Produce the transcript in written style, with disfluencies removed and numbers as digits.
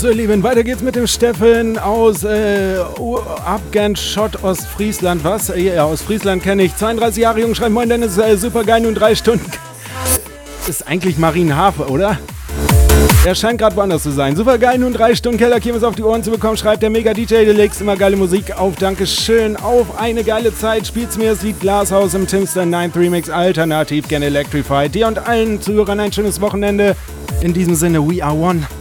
So, ihr Lieben, weiter geht's mit dem Steffen aus Abgern-Schott, Ostfriesland. Was? Ja, Ostfriesland kenne ich. 32 Jahre jung, schreibt moin Dennis, super geil, nun 3 Stunden. Ist eigentlich Marienhafe, oder? Er scheint gerade woanders zu sein. Super geil, nun 3 Stunden Kellerkirmes auf die Ohren zu bekommen, schreibt der Mega-DJ. Du legst immer geile Musik auf. Dankeschön. Auf eine geile Zeit. Spielt's mir das Lied Glashaus im Timster 9 Remix Alternativ, gerne Electrified. Dir und allen Zuhörern ein schönes Wochenende. In diesem Sinne, we are one.